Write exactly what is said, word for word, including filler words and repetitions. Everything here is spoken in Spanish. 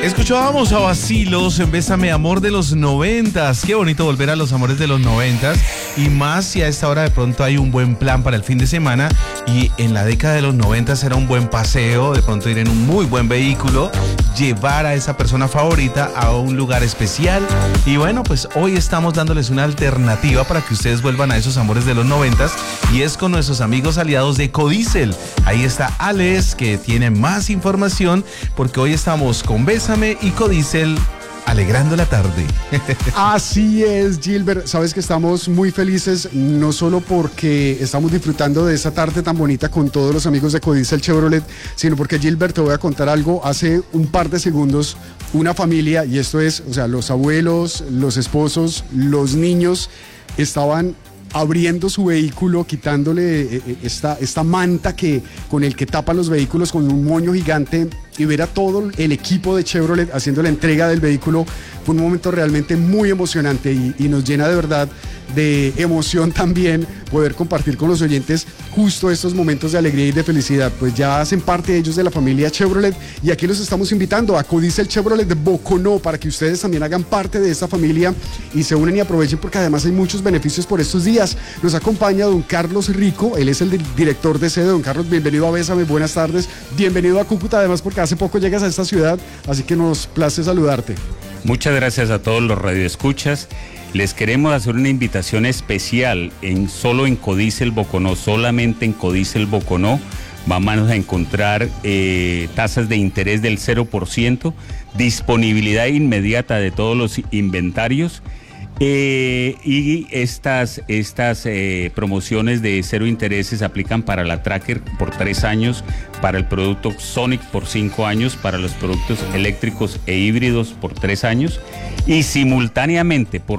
Escuchábamos a Vacilos en Bésame Amor de los noventas. Qué bonito volver a los amores de los noventas. Y más si a esta hora de pronto hay un buen plan para el fin de semana. Y en la década de los noventas era un buen paseo, de pronto ir en un muy buen vehículo, llevar a esa persona favorita a un lugar especial. Y bueno, pues hoy estamos dándoles una alternativa para que ustedes vuelvan a esos amores de los noventas. Y es con nuestros amigos aliados de Codicel. Ahí está Alex, que tiene más información, porque hoy estamos con Bésame y Codicel alegrando la tarde. Así es, Gilbert. Sabes que estamos muy felices, no solo porque estamos disfrutando de esa tarde tan bonita con todos los amigos de Codicel Chevrolet, sino porque, Gilbert, te voy a contar algo. Hace un par de segundos, una familia, y esto es, o sea, los abuelos, los esposos, los niños, estaban abriendo su vehículo, quitándole esta, esta manta que, con el que tapan los vehículos con un moño gigante, y ver a todo el equipo de Chevrolet haciendo la entrega del vehículo. Fue un momento realmente muy emocionante y, y nos llena de verdad de emoción también poder compartir con los oyentes justo estos momentos de alegría y de felicidad. Pues ya hacen parte ellos de la familia Chevrolet, y aquí los estamos invitando a Codicel Chevrolet de Boconó para que ustedes también hagan parte de esta familia y se unen y aprovechen, porque además hay muchos beneficios por estos días. Nos acompaña don Carlos Rico, él es el director de sede. Don Carlos, bienvenido a Bésame, buenas tardes. Bienvenido a Cúcuta, además porque hace poco llegas a esta ciudad, así que nos place saludarte. Muchas gracias a todos los radioescuchas. Les queremos hacer una invitación especial en solo en Codicel Boconó, solamente en Codicel Boconó. Vamos a encontrar eh, tasas de interés del cero por ciento, disponibilidad inmediata de todos los inventarios. Eh, y estas, estas eh, promociones de cero intereses aplican para la Tracker por tres años, para el producto Sonic por cinco años, para los productos eléctricos e híbridos por tres años, y simultáneamente por